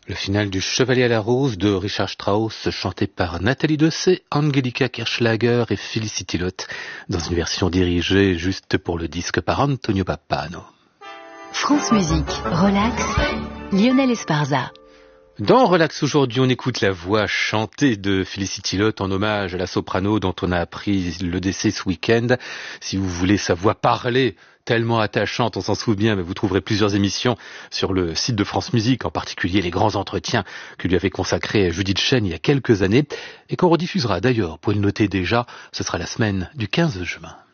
Le final du Chevalier à la Rose de Richard Strauss, chanté par Nathalie Dessay, Angelika Kirchschlager et Felicity Lotte, dans une version dirigée juste pour le disque par Antonio Pappano. France Musique, Relax, Lionel Esparza. Dans Relax aujourd'hui, on écoute la voix chantée de Felicity Lotte en hommage à la soprano dont on a appris le décès ce week-end. Si vous voulez sa voix parler, tellement attachante, on s'en souvient, mais vous trouverez plusieurs émissions sur le site de France Musique, en particulier les grands entretiens que lui avait consacrés Judith Chen il y a quelques années, et qu'on rediffusera d'ailleurs, pour le noter déjà, ce sera la semaine du 15 juin.